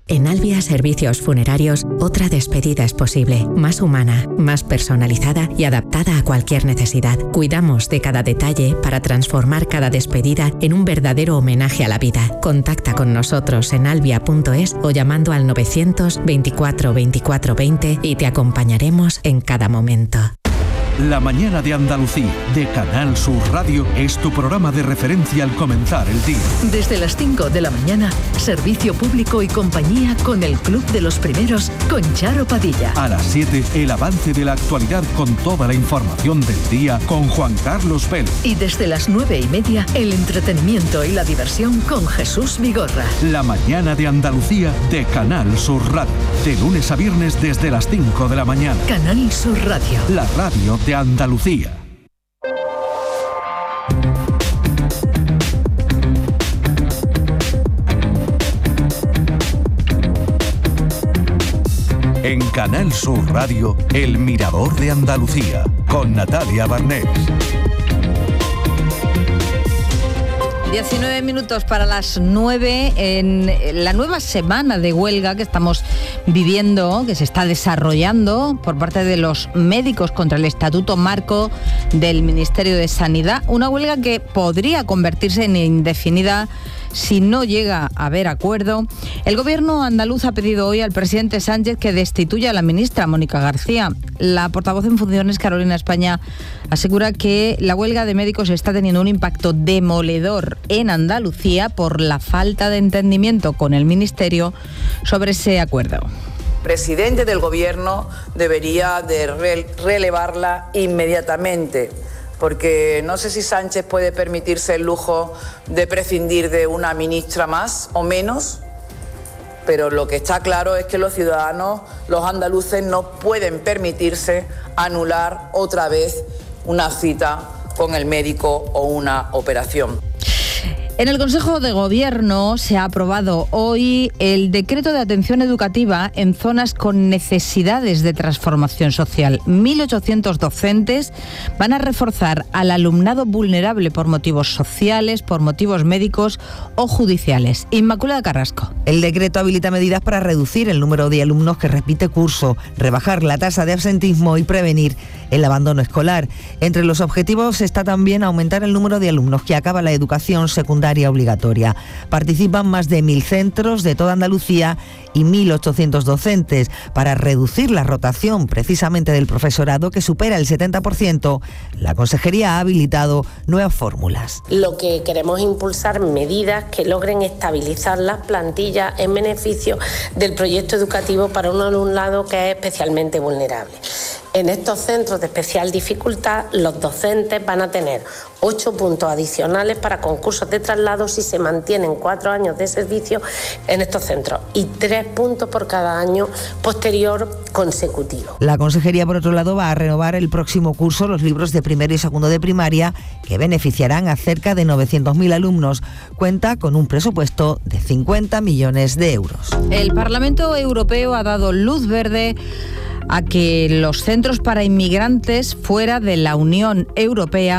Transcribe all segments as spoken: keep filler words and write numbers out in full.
En Albia Servicios Funerarios, otra despedida es posible, más humana, más personalizada y adaptada a cualquier necesidad. Cuidamos de cada detalle para transformar cada despedida en un verdadero homenaje a la vida. Contacta con nosotros en albia punto es o llamando al novecientos veinticuatro veinticuatro veinte y te acompañaremos en cada momento. La mañana de Andalucía, de Canal Sur Radio, es tu programa de referencia al comenzar el día. Desde las cinco de la mañana, servicio público y compañía con el Club de los Primeros, con Charo Padilla. A las siete, el avance de la actualidad con toda la información del día con Juan Carlos Vélez. Y desde las nueve y media, el entretenimiento y la diversión con Jesús Vigorra. La mañana de Andalucía, de Canal Sur Radio. De lunes a viernes desde las cinco de la mañana. Canal Sur Radio. La radio de Andalucía. En Canal Sur Radio, El Mirador de Andalucía, con Natalia Barnés. diecinueve minutos para las nueve en la nueva semana de huelga que estamos viviendo, que se está desarrollando por parte de los médicos contra el Estatuto Marco del Ministerio de Sanidad. Una huelga que podría convertirse en indefinida si no llega a haber acuerdo. El gobierno andaluz ha pedido hoy al presidente Sánchez que destituya a la ministra Mónica García. La portavoz en funciones, Carolina España, asegura que la huelga de médicos está teniendo un impacto demoledor en Andalucía por la falta de entendimiento con el Ministerio sobre ese acuerdo. El presidente del gobierno debería de re- relevarla inmediatamente, porque no sé si Sánchez puede permitirse el lujo de prescindir de una ministra más o menos, pero lo que está claro es que los ciudadanos, los andaluces, no pueden permitirse anular otra vez una cita con el médico o una operación. En el Consejo de Gobierno se ha aprobado hoy el decreto de atención educativa en zonas con necesidades de transformación social. mil ochocientos docentes van a reforzar al alumnado vulnerable por motivos sociales, por motivos médicos o judiciales. Inmaculada Carrasco. El decreto habilita medidas para reducir el número de alumnos que repite curso, rebajar la tasa de absentismo y prevenir el abandono escolar. Entre los objetivos está también aumentar el número de alumnos que acaban la educación secundaria obligatoria. Participan más de mil centros de toda Andalucía y mil ochocientos docentes para reducir la rotación precisamente del profesorado, que supera el setenta por ciento. La Consejería ha habilitado nuevas fórmulas. Lo que queremos es impulsar medidas que logren estabilizar las plantillas en beneficio del proyecto educativo para un alumnado que es especialmente vulnerable. En estos centros de especial dificultad, los docentes van a tener ocho puntos adicionales para concursos de traslado si se mantienen cuatro años de servicio en estos centros y tres puntos por cada año posterior consecutivo. La Consejería, por otro lado, va a renovar el próximo curso los libros de primero y segundo de primaria, que beneficiarán a cerca de novecientos mil alumnos. Cuenta con un presupuesto de cincuenta millones de euros. El Parlamento Europeo ha dado luz verde a que los centros para inmigrantes fuera de la Unión Europea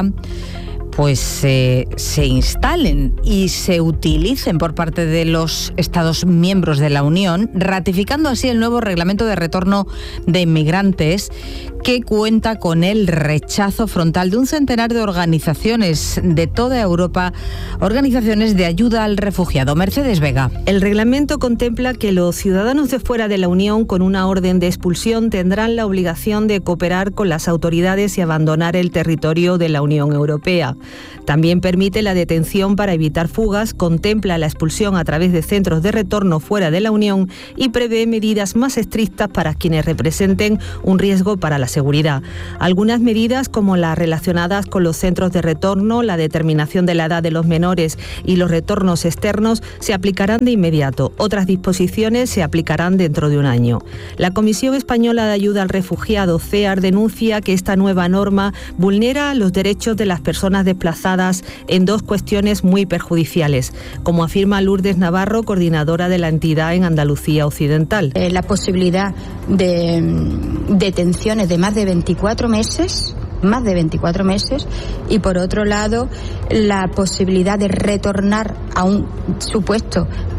pues eh, se instalen y se utilicen por parte de los Estados miembros de la Unión, ratificando así el nuevo reglamento de retorno de inmigrantes que cuenta con el rechazo frontal de un centenar de organizaciones de toda Europa, organizaciones de ayuda al refugiado. Mercedes Vega. El reglamento contempla que los ciudadanos de fuera de la Unión con una orden de expulsión tendrán la obligación de cooperar con las autoridades y abandonar el territorio de la Unión Europea. También permite la detención para evitar fugas, contempla la expulsión a través de centros de retorno fuera de la Unión y prevé medidas más estrictas para quienes representen un riesgo para la seguridad. Algunas medidas, como las relacionadas con los centros de retorno, la determinación de la edad de los menores y los retornos externos, se aplicarán de inmediato. Otras disposiciones se aplicarán dentro de un año. La Comisión Española de Ayuda al Refugiado, CEAR, denuncia que esta nueva norma vulnera los derechos de las personas desplazadas en dos cuestiones muy perjudiciales, como afirma Lourdes Navarro, coordinadora de la entidad en Andalucía Occidental. Eh, la posibilidad de mm, detenciones de más de veinticuatro meses, más de veinticuatro meses, y por otro lado la posibilidad de retornar a un supuesto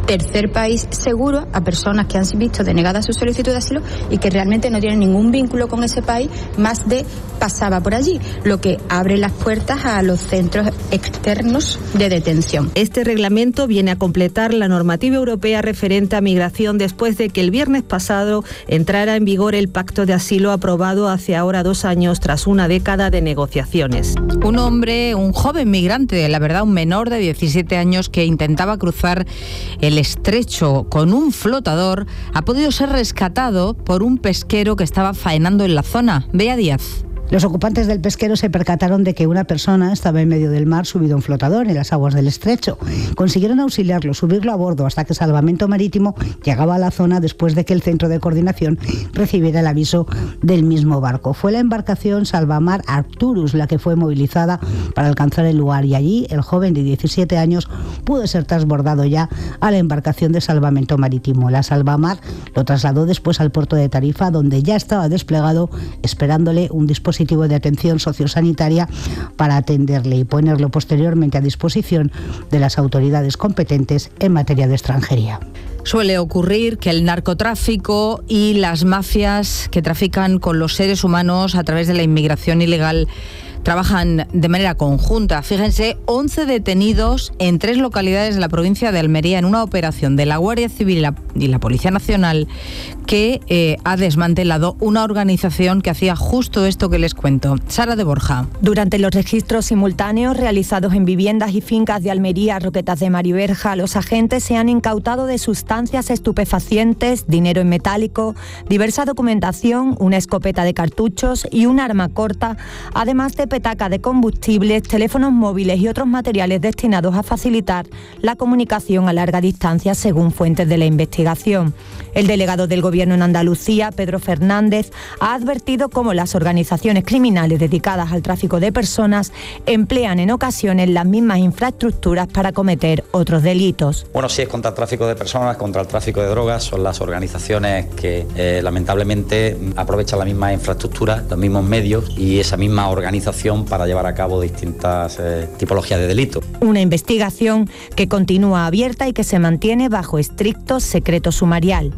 tercer país seguro a personas que han visto denegada su solicitud de asilo y que realmente no tienen ningún vínculo con ese país más de pasaba por allí, lo que abre las puertas a los centros externos de detención. Este reglamento viene a completar la normativa europea referente a migración después de que el viernes pasado entrara en vigor el pacto de asilo aprobado hace ahora dos años tras una década de negociaciones. Un hombre, un joven migrante, la verdad un menor de diecisiete años que intentaba cruzar el estrecho con un flotador, ha podido ser rescatado por un pesquero que estaba faenando en la zona. Bea Díaz. Los ocupantes del pesquero se percataron de que una persona estaba en medio del mar subido a un flotador en las aguas del estrecho. Consiguieron auxiliarlo, subirlo a bordo hasta que Salvamento Marítimo llegaba a la zona después de que el centro de coordinación recibiera el aviso del mismo barco. Fue la embarcación Salvamar Arcturus la que fue movilizada para alcanzar el lugar y allí el joven de diecisiete años pudo ser transbordado ya a la embarcación de Salvamento Marítimo. La Salvamar lo trasladó después al puerto de Tarifa, donde ya estaba desplegado esperándole un dispositivo de atención sociosanitaria para atenderle y ponerlo posteriormente a disposición de las autoridades competentes en materia de extranjería. Suele ocurrir que el narcotráfico y las mafias que trafican con los seres humanos a través de la inmigración ilegal trabajan de manera conjunta. Fíjense, once detenidos en tres localidades de la provincia de Almería en una operación de la Guardia Civil y la, y la Policía Nacional que eh, ha desmantelado una organización que hacía justo esto que les cuento. Sara de Borja. Durante los registros simultáneos realizados en viviendas y fincas de Almería, Roquetas de Mar y Berja, los agentes se han incautado de sustancias estupefacientes, dinero en metálico, diversa documentación, una escopeta de cartuchos y un arma corta, además de petaca de combustibles, teléfonos móviles y otros materiales destinados a facilitar la comunicación a larga distancia, según fuentes de la investigación. El delegado del Gobierno en Andalucía, Pedro Fernández, ha advertido cómo las organizaciones criminales dedicadas al tráfico de personas emplean en ocasiones las mismas infraestructuras para cometer otros delitos. Bueno, si es contra el tráfico de personas, contra el tráfico de drogas, son las organizaciones que eh, lamentablemente aprovechan la misma infraestructura, los mismos medios y esa misma organización para llevar a cabo distintas eh, tipologías de delitos. Una investigación que continúa abierta y que se mantiene bajo estricto secreto sumarial.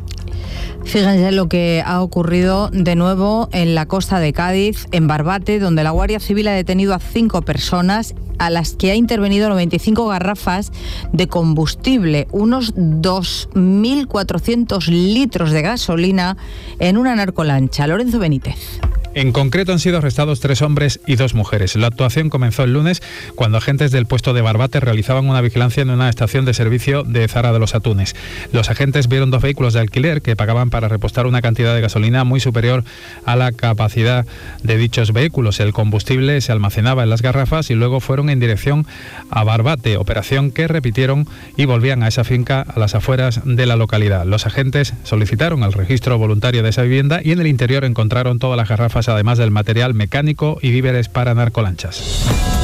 Fíjense lo que ha ocurrido de nuevo en la costa de Cádiz, en Barbate, donde la Guardia Civil ha detenido a cinco personas a las que ha intervenido noventa y cinco garrafas de combustible, unos dos mil cuatrocientos litros de gasolina en una narcolancha. Lorenzo Benítez. En concreto han sido arrestados tres hombres y dos mujeres. La actuación comenzó el lunes cuando agentes del puesto de Barbate realizaban una vigilancia en una estación de servicio de Zara de los Atunes. Los agentes vieron dos vehículos de alquiler que pagaban para repostar una cantidad de gasolina muy superior a la capacidad de dichos vehículos. El combustible se almacenaba en las garrafas y luego fueron en dirección a Barbate, operación que repitieron y volvían a esa finca a las afueras de la localidad. Los agentes solicitaron el registro voluntario de esa vivienda y en el interior encontraron todas las garrafas, además del material mecánico y víveres para narcolanchas.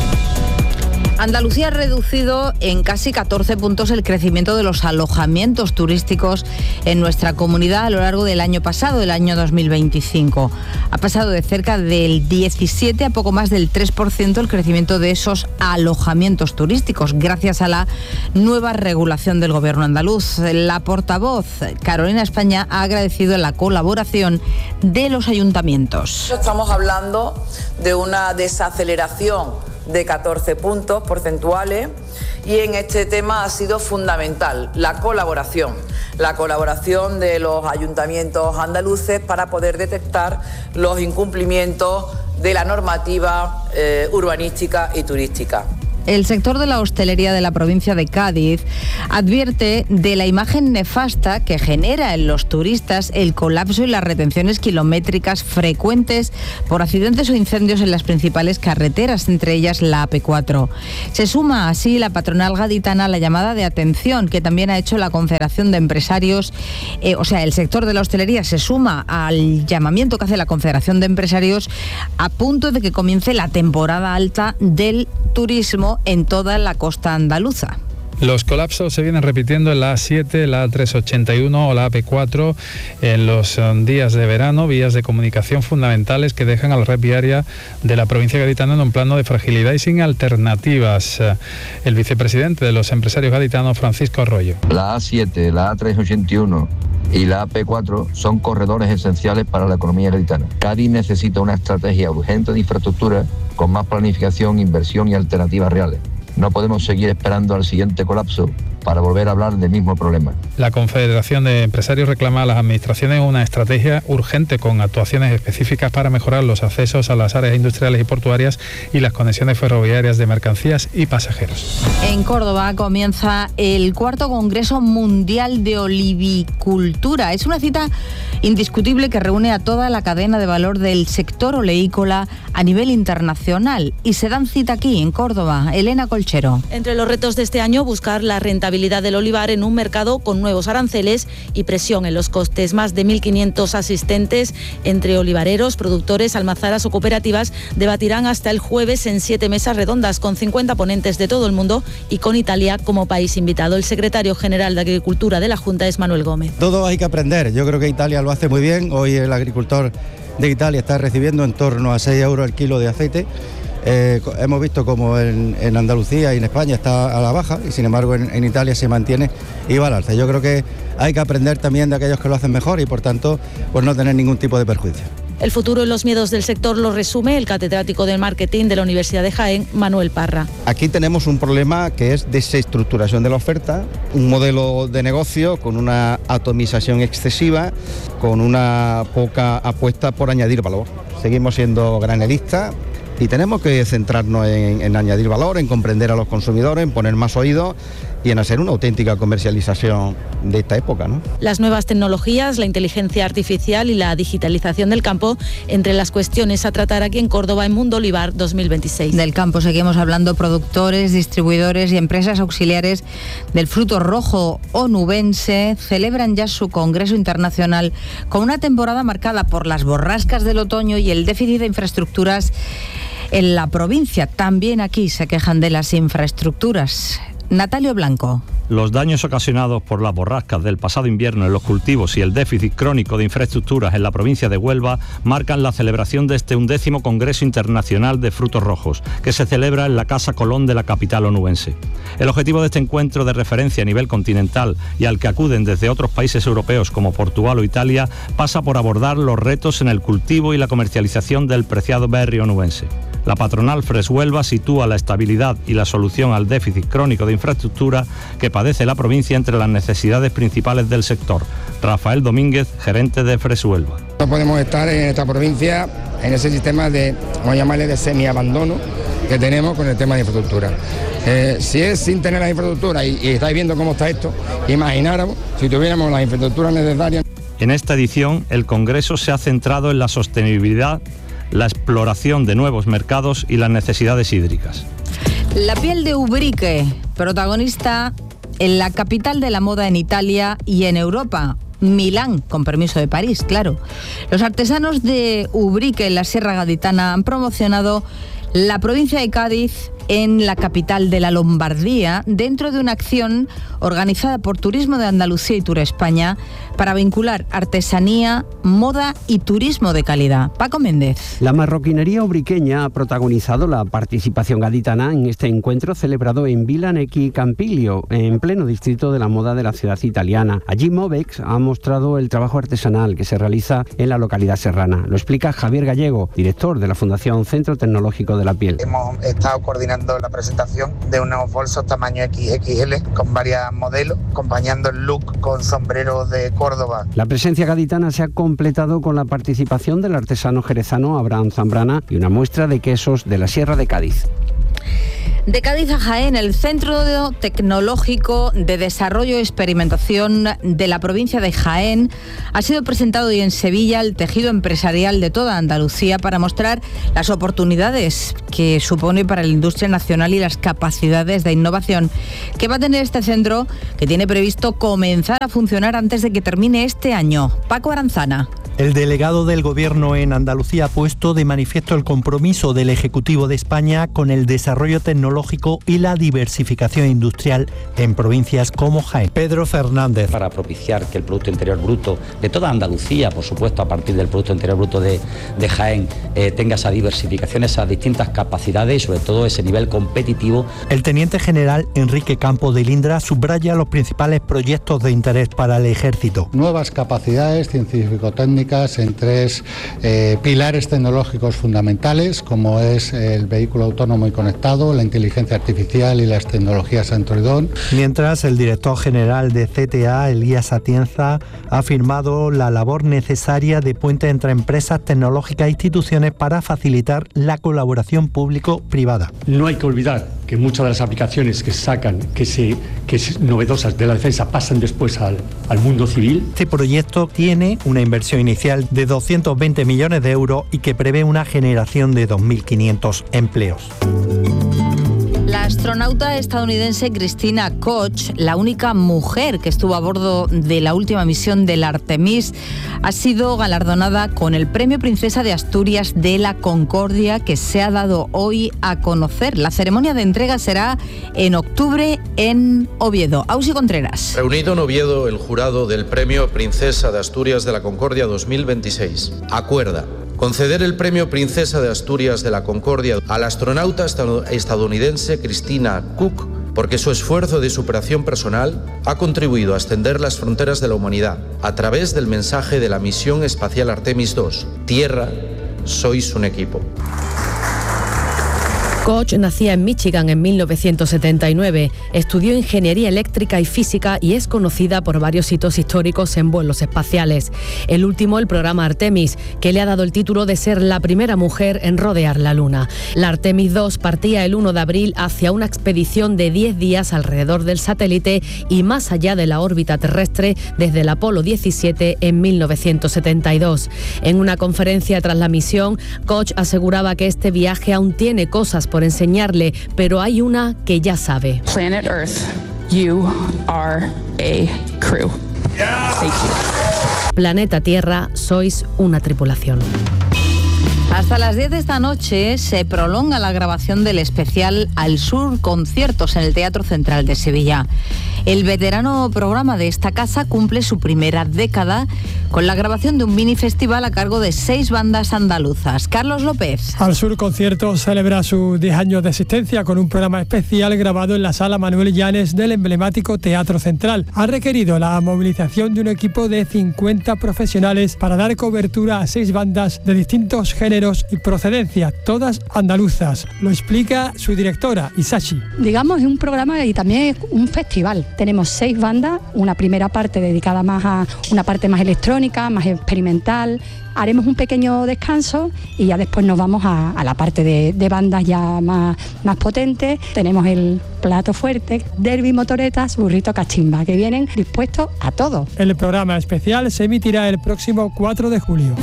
Andalucía ha reducido en casi catorce puntos el crecimiento de los alojamientos turísticos en nuestra comunidad a lo largo del año pasado, el año dos mil veinticinco. Ha pasado de cerca del diecisiete a poco más del tres por ciento el crecimiento de esos alojamientos turísticos, gracias a la nueva regulación del Gobierno andaluz. La portavoz Carolina España ha agradecido la colaboración de los ayuntamientos. Estamos hablando de una desaceleración de catorce puntos porcentuales y en este tema ha sido fundamental la colaboración, la colaboración de los ayuntamientos andaluces para poder detectar los incumplimientos de la normativa eh, urbanística y turística. El sector de la hostelería de la provincia de Cádiz advierte de la imagen nefasta que genera en los turistas el colapso y las retenciones kilométricas frecuentes por accidentes o incendios en las principales carreteras, entre ellas la A P cuatro. Se suma así la patronal gaditana a la llamada de atención que también ha hecho la Confederación de Empresarios, eh, o sea, el sector de la hostelería se suma al llamamiento que hace la Confederación de Empresarios a punto de que comience la temporada alta del turismo en toda la costa andaluza. Los colapsos se vienen repitiendo en la A siete, la A trescientos ochenta y uno o la A P cuatro en los días de verano, vías de comunicación fundamentales que dejan a la red viaria de la provincia gaditana en un plano de fragilidad y sin alternativas. El vicepresidente de los empresarios gaditanos, Francisco Arroyo. La A siete, la A trescientos ochenta y uno y la A P cuatro son corredores esenciales para la economía gaditana. Cádiz necesita una estrategia urgente de infraestructura con más planificación, inversión y alternativas reales. No podemos seguir esperando al siguiente colapso para volver a hablar del mismo problema. La Confederación de Empresarios reclama a las administraciones una estrategia urgente con actuaciones específicas para mejorar los accesos a las áreas industriales y portuarias y las conexiones ferroviarias de mercancías y pasajeros. En Córdoba comienza el cuarto Congreso Mundial de Olivicultura. Es una cita indiscutible que reúne a toda la cadena de valor del sector oleícola a nivel internacional. Y se dan cita aquí, en Córdoba. Elena Colchero. Entre los retos de este año, buscar la rentabilidad del olivar en un mercado con nuevos aranceles y presión en los costes. Más de mil quinientos asistentes entre olivareros, productores, almazaras o cooperativas debatirán hasta el jueves en siete mesas redondas con cincuenta ponentes de todo el mundo y con Italia como país invitado. El secretario general de Agricultura de la Junta es Manuel Gómez. Todo hay que aprender. Yo creo que Italia lo hace muy bien. Hoy el agricultor de Italia está recibiendo en torno a seis euros el kilo de aceite. Eh, hemos visto como en, en Andalucía y en España está a la baja y sin embargo en, en Italia se mantiene y va al alza. Yo creo que hay que aprender también de aquellos que lo hacen mejor y por tanto pues no tener ningún tipo de perjuicio. El futuro y los miedos del sector lo resume el catedrático de marketing de la Universidad de Jaén, Manuel Parra. Aquí tenemos un problema que es desestructuración de la oferta, un modelo de negocio con una atomización excesiva, con una poca apuesta por añadir valor. Seguimos siendo granelistas y tenemos que centrarnos en, en añadir valor, en comprender a los consumidores, en poner más oídos y en hacer una auténtica comercialización de esta época, ¿no? Las nuevas tecnologías, la inteligencia artificial y la digitalización del campo, entre las cuestiones a tratar aquí en Córdoba en Mundo Olivar dos mil veintiséis. Del campo seguimos hablando. Productores, distribuidores y empresas auxiliares del fruto rojo onubense celebran ya su Congreso Internacional con una temporada marcada por las borrascas del otoño y el déficit de infraestructuras en la provincia. También aquí se quejan de las infraestructuras. Natalio Blanco. Los daños ocasionados por las borrascas del pasado invierno en los cultivos y el déficit crónico de infraestructuras en la provincia de Huelva marcan la celebración de este undécimo Congreso Internacional de Frutos Rojos, que se celebra en la Casa Colón de la capital onubense. El objetivo de este encuentro de referencia a nivel continental y al que acuden desde otros países europeos como Portugal o Italia pasa por abordar los retos en el cultivo y la comercialización del preciado berry onubense. La patronal Fresh Huelva sitúa la estabilidad y la solución al déficit crónico de infraestructura que padece la provincia entre las necesidades principales del sector. Rafael Domínguez, gerente de Fresh Huelva. No podemos estar en esta provincia en ese sistema de, vamos a llamarle, de semi-abandono que tenemos con el tema de infraestructura. Eh, si es sin tener la infraestructura y, y estáis viendo cómo está esto, imagináramos si tuviéramos las infraestructuras necesarias. En esta edición, el Congreso se ha centrado en la sostenibilidad, la exploración de nuevos mercados y las necesidades hídricas. La piel de Ubrique, protagonista en la capital de la moda en Italia y en Europa, Milán, con permiso de París, claro. Los artesanos de Ubrique en la Sierra Gaditana han promocionado la provincia de Cádiz en la capital de la Lombardía, dentro de una acción organizada por Turismo de Andalucía y Tour España para vincular artesanía, moda y turismo de calidad. Paco Méndez. La marroquinería ubriqueña ha protagonizado la participación gaditana en este encuentro celebrado en Villanequi Campiglio, en pleno distrito de la moda de la ciudad italiana. Allí Movex ha mostrado el trabajo artesanal que se realiza en la localidad serrana. Lo explica Javier Gallego, director de la Fundación Centro Tecnológico de la Piel. Hemos estado coordinando la presentación de unos bolsos tamaño equis equis ele con varios modelos, acompañando el look con sombreros de Córdoba. La presencia gaditana se ha completado con la participación del artesano jerezano Abraham Zambrana y una muestra de quesos de la Sierra de Cádiz. De Cádiz a Jaén, el Centro Tecnológico de Desarrollo y Experimentación de la provincia de Jaén ha sido presentado hoy en Sevilla el tejido empresarial de toda Andalucía para mostrar las oportunidades que supone para la industria nacional y las capacidades de innovación que va a tener este centro, que tiene previsto comenzar a funcionar antes de que termine este año. Paco Aranzana. El delegado del Gobierno en Andalucía ha puesto de manifiesto el compromiso del Ejecutivo de España con el desarrollo tecnológico y la diversificación industrial en provincias como Jaén. Pedro Fernández. Para propiciar que el Producto Interior Bruto de toda Andalucía, por supuesto, a partir del Producto Interior Bruto de, de Jaén, eh, tenga esa diversificación, esas distintas capacidades y sobre todo ese nivel competitivo. El teniente general Enrique Campos de Lindra subraya los principales proyectos de interés para el Ejército. Nuevas capacidades científico-técnicas en tres eh, pilares tecnológicos fundamentales, como es el vehículo autónomo y conectado, la inteligencia artificial y las tecnologías Android. Mientras, el director general de C T A, Elías Atienza, ha afirmado la labor necesaria de puente entre empresas tecnológicas e instituciones para facilitar la colaboración público-privada. No hay que olvidar que muchas de las aplicaciones que se sacan, que se que es novedosas de la defensa, pasan después al, al mundo civil. Este proyecto tiene una inversión inicial de doscientos veinte millones de euros y que prevé una generación de dos mil quinientos empleos. La astronauta estadounidense Christina Koch, la única mujer que estuvo a bordo de la última misión del Artemis, ha sido galardonada con el Premio Princesa de Asturias de la Concordia, que se ha dado hoy a conocer. La ceremonia de entrega será en octubre en Oviedo. Ausi Contreras. Reunido en Oviedo, el jurado del Premio Princesa de Asturias de la Concordia dos mil veintiséis acuerda conceder el Premio Princesa de Asturias de la Concordia a la astronauta estadounidense Christina Koch, porque su esfuerzo de superación personal ha contribuido a extender las fronteras de la humanidad a través del mensaje de la misión espacial Artemis dos. Tierra, sois un equipo. Koch nacía en Michigan en mil novecientos setenta y nueve, estudió ingeniería eléctrica y física y es conocida por varios hitos históricos en vuelos espaciales. El último, el programa Artemis, que le ha dado el título de ser la primera mujer en rodear la Luna. La Artemis dos partía el uno de abril hacia una expedición de diez días alrededor del satélite y más allá de la órbita terrestre desde el Apolo diecisiete en mil novecientos setenta y dos. En una conferencia tras la misión, Koch aseguraba que este viaje aún tiene cosas por enseñarle, pero hay una que ya sabe. Planet Earth, you are a crew. Thank you. Planeta Tierra, sois una tripulación. Hasta las diez de esta noche se prolonga la grabación del especial Al Sur Conciertos en el Teatro Central de Sevilla. El veterano programa de esta casa cumple su primera década con la grabación de un mini festival a cargo de seis bandas andaluzas. Carlos López. Al Sur Conciertos celebra sus diez años de existencia con un programa especial grabado en la Sala Manuel Llanes del emblemático Teatro Central. Ha requerido la movilización de un equipo de cincuenta profesionales para dar cobertura a seis bandas de distintos géneros y procedencia, todas andaluzas. Lo explica su directora, Isachi. Digamos, es un programa y también es un festival. Tenemos seis bandas, una primera parte dedicada más a una parte más electrónica, más experimental. Haremos un pequeño descanso y ya después nos vamos a, a la parte de, de bandas ya más, más potentes. Tenemos el plato fuerte, derbi, motoretas, burrito, cachimba, que vienen dispuestos a todo. El programa especial se emitirá el próximo cuatro de julio.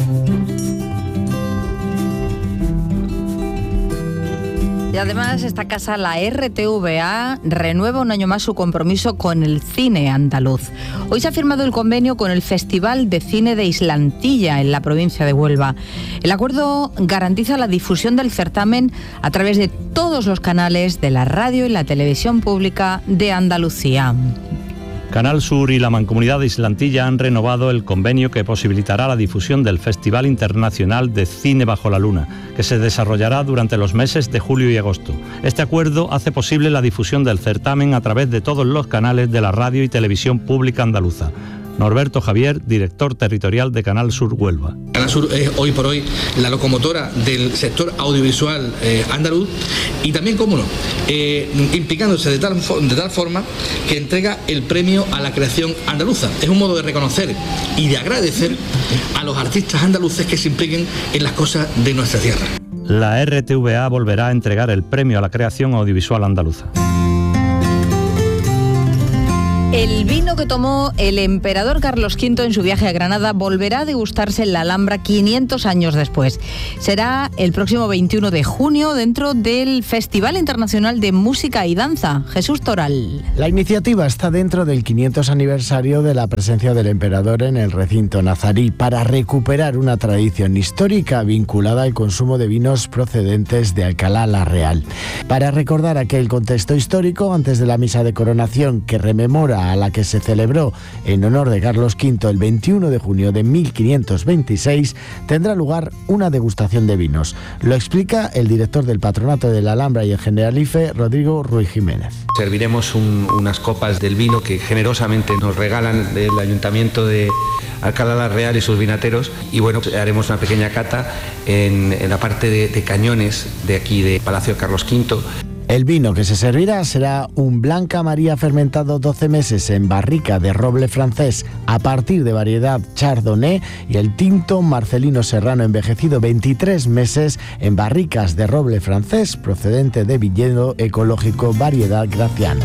Y además esta casa, la R T V A, renueva un año más su compromiso con el cine andaluz. Hoy se ha firmado el convenio con el Festival de Cine de Islantilla, en la provincia de Huelva. El acuerdo garantiza la difusión del certamen a través de todos los canales de la radio y la televisión pública de Andalucía. Canal Sur y la Mancomunidad de Islantilla han renovado el convenio que posibilitará la difusión del Festival Internacional de Cine Bajo la Luna, que se desarrollará durante los meses de julio y agosto. Este acuerdo hace posible la difusión del certamen a través de todos los canales de la radio y televisión pública andaluza. Norberto Javier, director territorial de Canal Sur Huelva. Canal Sur es hoy por hoy la locomotora del sector audiovisual eh, andaluz y también, cómo no, eh, implicándose de tal, de tal forma que entrega el premio a la creación andaluza. Es un modo de reconocer y de agradecer a los artistas andaluces que se impliquen en las cosas de nuestra tierra. La R T V A volverá a entregar el premio a la creación audiovisual andaluza. El vino que tomó el emperador Carlos quinto en su viaje a Granada volverá a degustarse en la Alhambra quinientos años después. Será el próximo veintiuno de junio dentro del Festival Internacional de Música y Danza. Jesús Toral. La iniciativa está dentro del quinientos aniversario de la presencia del emperador en el recinto nazarí para recuperar una tradición histórica vinculada al consumo de vinos procedentes de Alcalá la Real. Para recordar aquel contexto histórico, antes de la misa de coronación que rememora a la que se celebró en honor de Carlos quinto el veintiuno de junio de mil quinientos veintiséis, tendrá lugar una degustación de vinos. Lo explica el director del Patronato de la Alhambra y el Generalife, Rodrigo Ruiz Jiménez. Serviremos un, unas copas del vino que generosamente nos regalan del Ayuntamiento de Alcalá la Real y sus vinateros, y bueno, haremos una pequeña cata en, en la parte de, de cañones de aquí de Palacio Carlos quinto. El vino que se servirá será un Blanca María fermentado doce meses en barrica de roble francés a partir de variedad Chardonnay, y el tinto Marcelino Serrano envejecido veintitrés meses en barricas de roble francés procedente de viñedo ecológico variedad Graciano.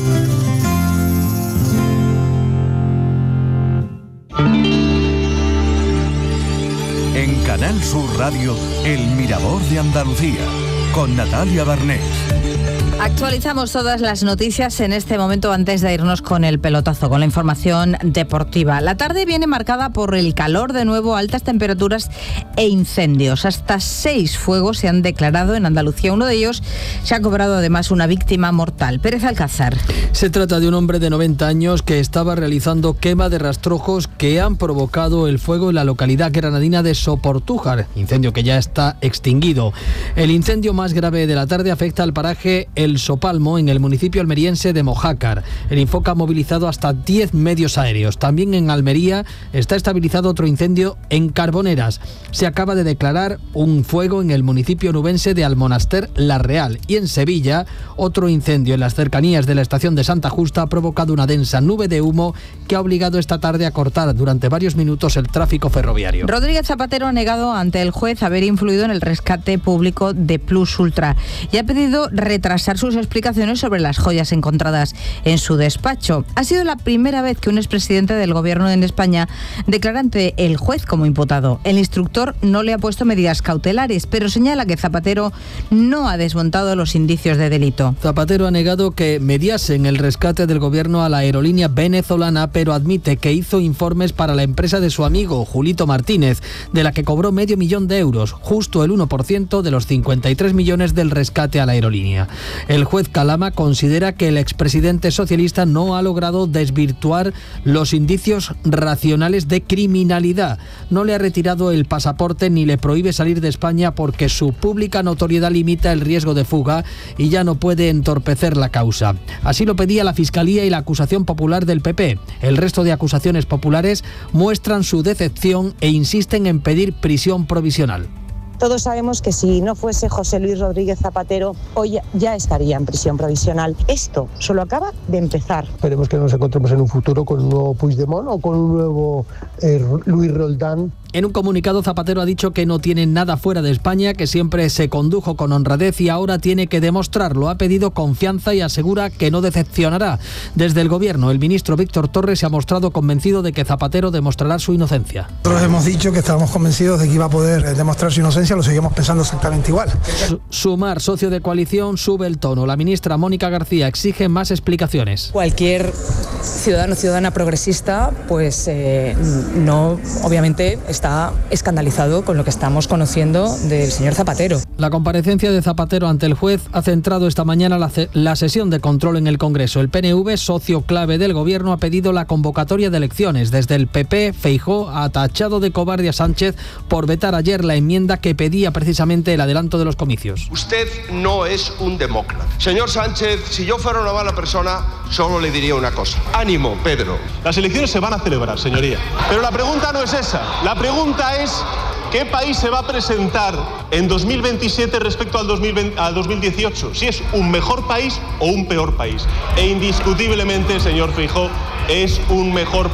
En Canal Sur Radio, El Mirador de Andalucía, con Natalia Barnés. Actualizamos todas las noticias en este momento antes de irnos con el pelotazo, con la información deportiva. La tarde viene marcada por el calor de nuevo, altas temperaturas e incendios. Hasta seis fuegos se han declarado en Andalucía. Uno de ellos se ha cobrado además una víctima mortal. Pérez Alcázar. Se trata de un hombre de noventa años que estaba realizando quema de rastrojos que han provocado el fuego en la localidad granadina de Soportújar, incendio que ya está extinguido. El incendio más grave de la tarde afecta al paraje El Sopalmo, en el municipio almeriense de Mojácar. El Infoca ha movilizado hasta diez medios aéreos. También en Almería está estabilizado otro incendio en Carboneras. Se acaba de declarar un fuego en el municipio nubense de Almonaster La Real. Y en Sevilla, otro incendio en las cercanías de la estación de Santa Justa ha provocado una densa nube de humo que ha obligado esta tarde a cortar durante varios minutos el tráfico ferroviario. Rodríguez Zapatero ha negado ante el juez haber influido en el rescate público de Plus Ultra y ha pedido retrasar sus explicaciones sobre las joyas encontradas en su despacho. Ha sido la primera vez que un expresidente del gobierno en España declara ante el juez como imputado. El instructor no le ha puesto medidas cautelares, pero señala que Zapatero no ha desmontado los indicios de delito. Zapatero ha negado que mediase en el rescate del gobierno a la aerolínea venezolana, pero admite que hizo informes para la empresa de su amigo Julito Martínez, de la que cobró medio millón de euros, justo el uno por ciento de los cincuenta y tres millones del rescate a la aerolínea. El juez Calama considera que el expresidente socialista no ha logrado desvirtuar los indicios racionales de criminalidad. No le ha retirado el pasaporte ni le prohíbe salir de España porque su pública notoriedad limita el riesgo de fuga y ya no puede entorpecer la causa. Así lo pedía la Fiscalía y la acusación popular del P P. El resto de acusaciones populares muestran su decepción e insisten en pedir prisión provisional. Todos sabemos que si no fuese José Luis Rodríguez Zapatero, hoy ya estaría en prisión provisional. Esto solo acaba de empezar. Esperemos que nos encontremos en un futuro con un nuevo Puigdemont o con un nuevo eh, Luis Roldán. En un comunicado, Zapatero ha dicho que no tiene nada fuera de España, que siempre se condujo con honradez y ahora tiene que demostrarlo. Ha pedido confianza y asegura que no decepcionará. Desde el gobierno, el ministro Víctor Torres se ha mostrado convencido de que Zapatero demostrará su inocencia. Nosotros hemos dicho que estábamos convencidos de que iba a poder demostrar su inocencia, lo seguimos pensando exactamente igual. Sumar, socio de coalición, sube el tono. La ministra Mónica García exige más explicaciones. Cualquier ciudadano o ciudadana progresista, pues eh, no, obviamente, está está escandalizado con lo que estamos conociendo del señor Zapatero. La comparecencia de Zapatero ante el juez ha centrado esta mañana la, la sesión de control en el Congreso. El P N V, socio clave del gobierno, ha pedido la convocatoria de elecciones. Desde el P P, Feijóo ha tachado de cobarde a Sánchez por vetar ayer la enmienda que pedía precisamente el adelanto de los comicios. Usted no es un demócrata. Señor Sánchez, si yo fuera una mala persona, solo le diría una cosa. Ánimo, Pedro. Las elecciones se van a celebrar, señoría. Pero la pregunta no es esa. La pregunta es ¿qué país se va a presentar en dos mil veintisiete respecto al dos mil veinte, al dos mil dieciocho? Si es un mejor país o un peor país. E indiscutiblemente, señor Feijóo, es un mejor país.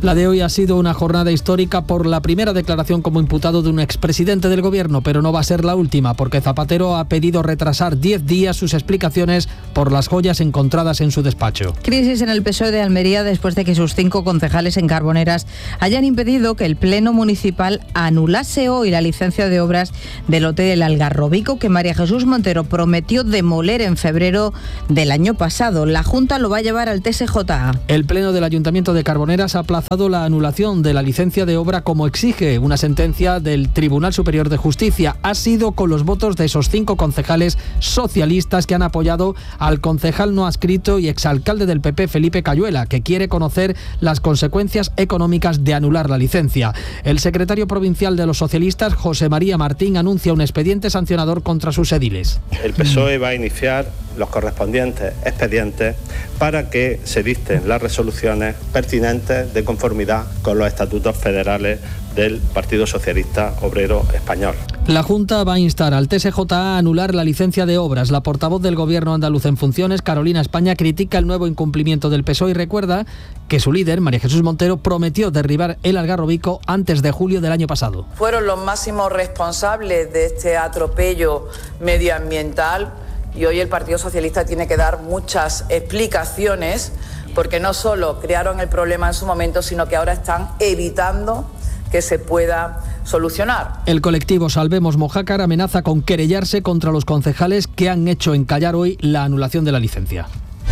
La de hoy ha sido una jornada histórica por la primera declaración como imputado de un expresidente del gobierno, pero no va a ser la última, porque Zapatero ha pedido retrasar diez días sus explicaciones por las joyas encontradas en su despacho. Crisis en el P S O E de Almería después de que sus cinco concejales en Carboneras hayan impedido que el Pleno Municipal anulase hoy la licencia de obras del Hotel El Algarrobico que María Jesús Montero prometió demoler en febrero del año pasado. La Junta lo va a llevar al T S J A. El Pleno del Ayuntamiento de Carboneras ha aplazado la anulación de la licencia de obra como exige una sentencia del Tribunal Superior de Justicia. Ha sido con los votos de esos cinco concejales socialistas que han apoyado al concejal no adscrito y exalcalde del P P, Felipe Cayuela, que quiere conocer las consecuencias económicas de anular la licencia. El secretario provincial de los socialistas, José María Martín, anuncia un expediente sancionador contra sus ediles. El P S O E va a iniciar los correspondientes expedientes para que se dicten las resoluciones pertinentes de conformidad con los estatutos federales del Partido Socialista Obrero Español. La Junta va a instar al T S J A a anular la licencia de obras. La portavoz del Gobierno andaluz en funciones, Carolina España, critica el nuevo incumplimiento del P S O E y recuerda que su líder, María Jesús Montero, prometió derribar el Algarrobico antes de julio del año pasado. Fueron los máximos responsables de este atropello medioambiental y hoy el Partido Socialista tiene que dar muchas explicaciones porque no solo crearon el problema en su momento, sino que ahora están evitando que se pueda solucionar. El colectivo Salvemos Mojácar amenaza con querellarse contra los concejales que han hecho encallar hoy la anulación de la licencia.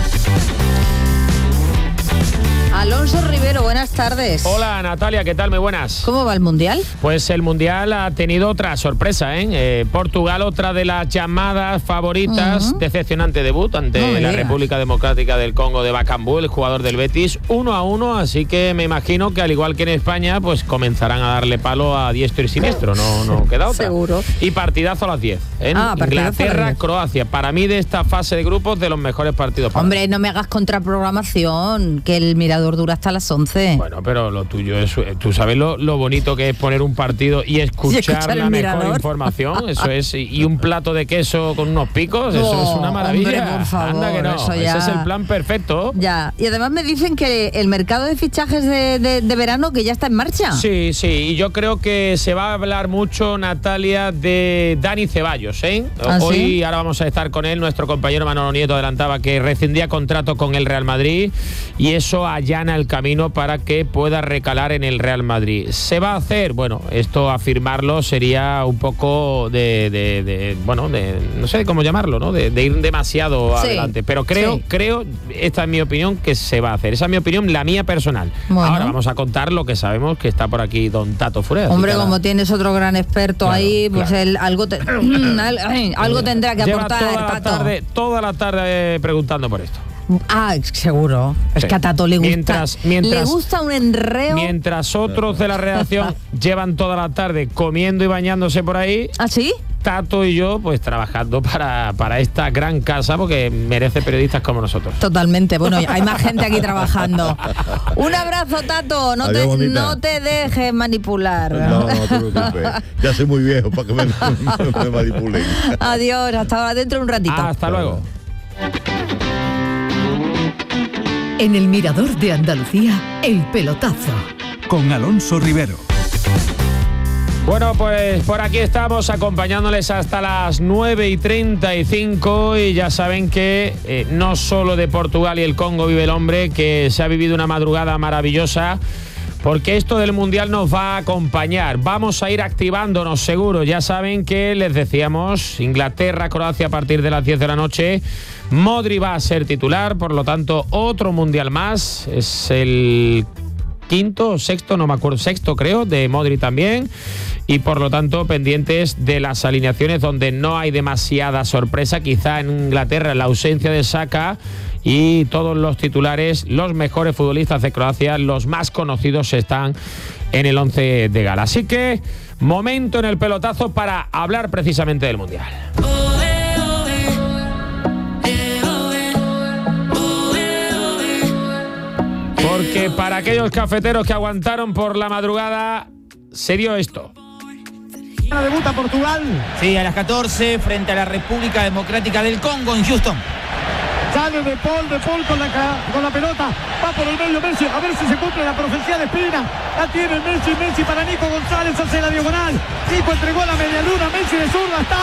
Alonso Rivero, buenas tardes. Hola Natalia, ¿qué tal? Muy buenas. ¿Cómo va el Mundial? Pues el Mundial ha tenido otra sorpresa, ¿eh? eh Portugal, otra de las llamadas favoritas, uh-huh. decepcionante debut ante no la digas. República Democrática del Congo de Bacambú, el jugador del Betis, uno a uno, así que me imagino que al igual que en España, pues comenzarán a darle palo a diestro y siniestro, no, no queda otra. Seguro. Y partidazo a las diez, ¿eh? Ah, Inglaterra, Croacia, para mí de esta fase de grupos de los mejores partidos. Hombre, mí. no me hagas contraprogramación, que el mirador dura hasta las once. Bueno, pero lo tuyo es, tú sabes lo, lo bonito que es poner un partido y escuchar, y escuchar la mejor mirador. información, eso es, y un plato de queso con unos picos, eso oh, es una maravilla. Hombre, por favor, anda que no, eso ya... ese es el plan perfecto. Ya, y además me dicen que el mercado de fichajes de, de, de verano que ya está en marcha. Sí, sí, y yo creo que se va a hablar mucho, Natalia, de Dani Ceballos, ¿eh? ¿Ah, Hoy, sí? ahora vamos a estar con él, nuestro compañero Manolo Nieto adelantaba que rescindía contrato con el Real Madrid y eso allana el camino para que pueda recalar en el Real Madrid. ¿Se va a hacer? Bueno, esto afirmarlo sería un poco de, de, de bueno, de, no sé cómo llamarlo, ¿no? De, de ir demasiado sí, adelante. Pero creo, sí. creo, esta es mi opinión, que se va a hacer. Esa es mi opinión, la mía personal. Bueno. Ahora vamos a contar lo que sabemos, que está por aquí don Tato Furea. Hombre, como tienes otro gran experto claro, ahí, pues claro. él algo, te, algo tendrá que Lleva aportar, toda la Tato. Tarde, toda la tarde preguntando por esto. Ah, seguro. Es sí. que a Tato le gusta. Mientras, mientras, le gusta un enreo. Mientras otros de la redacción llevan toda la tarde comiendo y bañándose por ahí. ¿Ah, sí? Tato y yo, pues trabajando para, para esta gran casa, porque merece periodistas como nosotros. Totalmente. Bueno, hay más gente aquí trabajando. Un abrazo, Tato. No, te, no te dejes manipular. No, no te preocupes. Ya soy muy viejo para que me, me, me manipulen. Adiós. Hasta ahora, dentro de un ratito. Ah, hasta luego. En el Mirador de Andalucía, El Pelotazo. Con Alonso Rivero. Bueno, pues por aquí estamos acompañándoles hasta las nueve y treinta y cinco y ya saben que eh, no solo de Portugal y el Congo vive el hombre, que se ha vivido una madrugada maravillosa, porque esto del Mundial nos va a acompañar. Vamos a ir activándonos seguro. Ya saben que les decíamos, Inglaterra, Croacia a partir de las diez de la noche. Modric va a ser titular, por lo tanto, otro Mundial más. Es el quinto o sexto, no me acuerdo, sexto creo, de Modric también. Y por lo tanto, pendientes de las alineaciones donde no hay demasiada sorpresa. Quizá en Inglaterra la ausencia de Saka y todos los titulares, los mejores futbolistas de Croacia, los más conocidos, están en el once de gala. Así que, momento en el pelotazo para hablar precisamente del Mundial. Porque para aquellos cafeteros que aguantaron por la madrugada, se dio esto. ¿Debuta Portugal? Sí, a las catorce frente a la República Democrática del Congo en Houston. Sale De Paul, De Paul con la, con la pelota, va por el medio Messi, a ver si se cumple la profecía de Espina. La tiene Messi, Messi para Nico González, hace la diagonal. Nico entregó la media luna, Messi de zurda, está.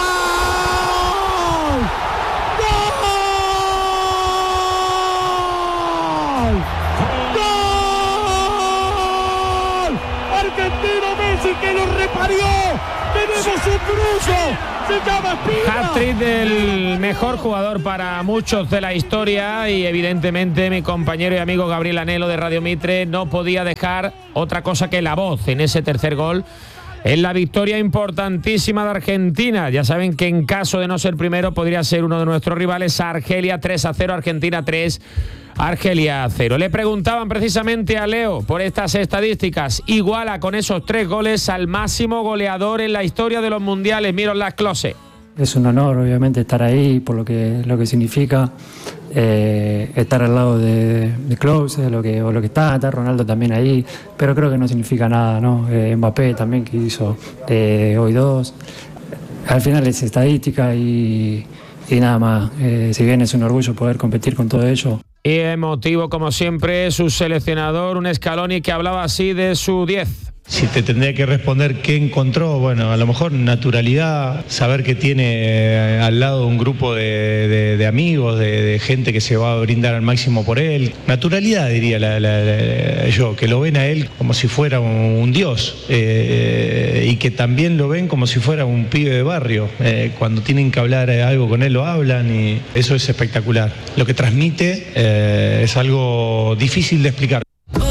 Argentino Messi que lo reparió. Tenemos un cruzo. Se llama Espina. Hat-trick del mejor jugador para muchos de la historia y evidentemente mi compañero y amigo Gabriel Anhelo de Radio Mitre no podía dejar otra cosa que la voz en ese tercer gol. En la victoria importantísima de Argentina. Ya saben que en caso de no ser primero podría ser uno de nuestros rivales. Argelia tres a cero, Argentina tres, Argelia cero. Le preguntaban precisamente a Leo por estas estadísticas. Iguala con esos tres goles al máximo goleador en la historia de los mundiales. Miroslav Klose. Es un honor, obviamente, estar ahí por lo que, lo que significa eh, estar al lado de, de Klose, lo que, o lo que está, está Ronaldo también ahí, pero creo que no significa nada, ¿no? Eh, Mbappé también, que hizo eh, hoy dos. Al final es estadística y, y nada más. Eh, si bien es un orgullo poder competir con todo ello. Y emotivo, como siempre, su seleccionador, un Scaloni que hablaba así de su diez. Si te tendría que responder qué encontró, bueno, a lo mejor naturalidad, saber que tiene eh, al lado un grupo de, de, de amigos, de, de gente que se va a brindar al máximo por él. Naturalidad, diría la, la, la, yo, que lo ven a él como si fuera un, un dios eh, y que también lo ven como si fuera un pibe de barrio. Eh, cuando tienen que hablar algo con él lo hablan y eso es espectacular. Lo que transmite eh, es algo difícil de explicar.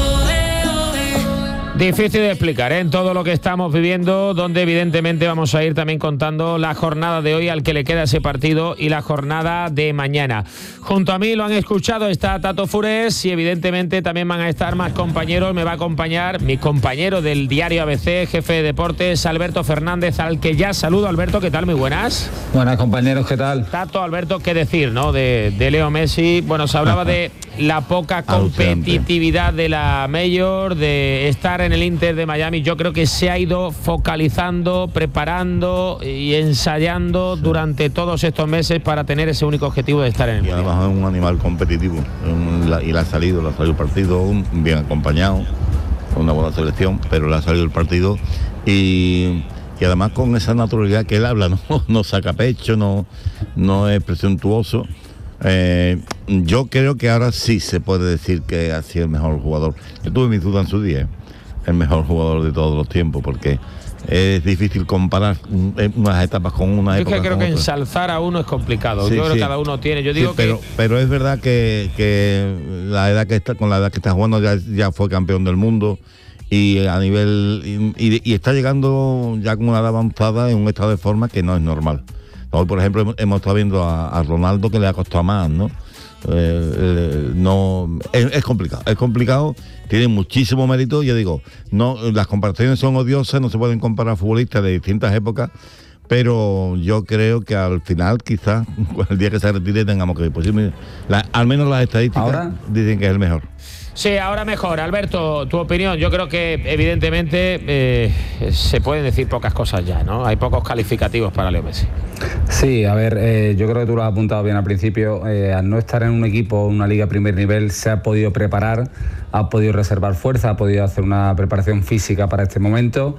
Difícil de explicar, ¿eh? En todo lo que estamos viviendo, donde evidentemente vamos a ir también contando la jornada de hoy al que le queda ese partido y la jornada de mañana. Junto a mí lo han escuchado, está Tato Fures y evidentemente también van a estar más compañeros. Me va a acompañar mi compañero del diario A B C, jefe de deportes, Alberto Fernández, al que ya saludo. Alberto, ¿qué tal? Muy buenas. Buenas, compañeros, ¿qué tal? Tato, Alberto, ¿qué decir, no? De, de Leo Messi. Bueno, se hablaba de la poca competitividad de la Major, de estar en el Inter de Miami. Yo creo que se ha ido focalizando, preparando y ensayando sí. durante todos estos meses para tener ese único objetivo de estar en el Mundial. Y además es un animal competitivo y le ha salido, le ha salido el partido bien acompañado, con una buena selección, pero le ha salido el partido y, y además con esa naturalidad que él habla, no, no saca pecho, no, no es presuntuoso. Eh, yo creo que ahora sí se puede decir que ha sido el mejor jugador. Yo tuve mis dudas en su día, el mejor jugador de todos los tiempos, porque es difícil comparar unas etapas con una yo época. Yo creo con que otra. ensalzar a uno es complicado. Sí, yo creo sí. que cada uno tiene. Yo digo sí, pero, que. Pero es verdad que, que la edad que está, con la edad que está jugando ya, ya fue campeón del mundo y a nivel y, y está llegando ya con una edad avanzada en un estado de forma que no es normal. Hoy, por ejemplo, hemos estado viendo a, a Ronaldo que le ha costado más, ¿no? Eh, eh, no es, es complicado, es complicado, tiene muchísimo mérito. Yo digo, no, las comparaciones son odiosas, no se pueden comparar futbolistas de distintas épocas, pero yo creo que al final quizás el día que se retire tengamos que pues, la, al menos las estadísticas ¿Ahora? Dicen que es el mejor. Sí, ahora mejor. Alberto, tu opinión. Yo creo que evidentemente eh, se pueden decir pocas cosas ya, ¿no? Hay pocos calificativos para Leo Messi. Sí, a ver, eh, yo creo que tú lo has apuntado bien al principio. Eh, al no estar en un equipo, una liga primer nivel, se ha podido preparar, ha podido reservar fuerza, ha podido hacer una preparación física para este momento.